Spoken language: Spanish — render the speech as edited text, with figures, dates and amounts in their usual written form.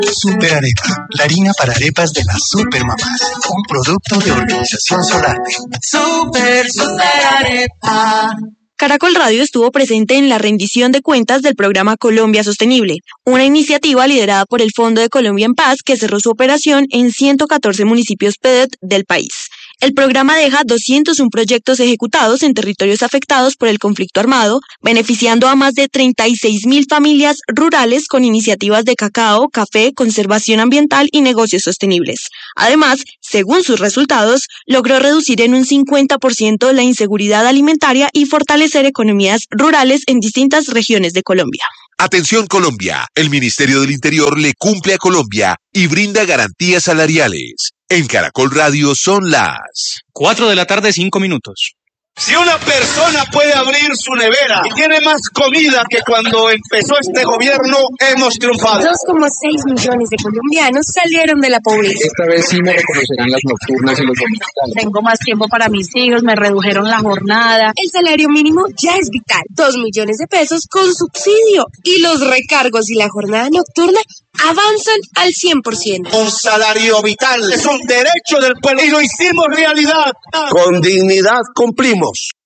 Super Arepa, la harina para arepas de las supermamás. Un producto de Organización Solarte. Super Arepa. Caracol Radio estuvo presente en la rendición de cuentas del programa Colombia Sostenible, una iniciativa liderada por el Fondo de Colombia en Paz que cerró su operación en 114 municipios PEDET del país. El programa deja 201 proyectos ejecutados en territorios afectados por el conflicto armado, beneficiando a más de 36.000 familias rurales con iniciativas de cacao, café, conservación ambiental y negocios sostenibles. Además, según sus resultados, logró reducir en un 50% la inseguridad alimentaria y fortalecer economías rurales en distintas regiones de Colombia. Atención Colombia, el Ministerio del Interior le cumple a Colombia y brinda garantías salariales. En Caracol Radio son las 4:05 p.m. Si una persona puede abrir su nevera y tiene más comida que cuando empezó este gobierno, hemos triunfado. 2,6 millones de colombianos salieron de la pobreza. Esta vez sí me reconocerán las nocturnas y los dominicales. Tengo más tiempo para mis hijos, me redujeron la jornada. El salario mínimo ya es vital. 2 millones de pesos con subsidio. Y los recargos y la jornada nocturna avanzan al 100%. Un salario vital es un derecho del pueblo y lo hicimos realidad. Con dignidad cumplimos.